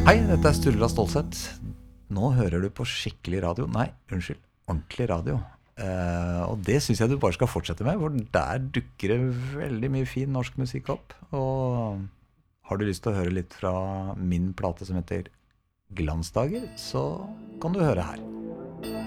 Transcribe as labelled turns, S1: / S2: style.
S1: Hei, dette er Sturla Stålsett. Nå hører du på skikkelig radio. Nei, unnskyld, ordentlig radio. Og det synes jeg du bare skal fortsette med, for der dukker det veldig mye fin norsk musikk opp. Og har du lyst til å høre litt fra min plate som heter Glansdager, så kan du høre her.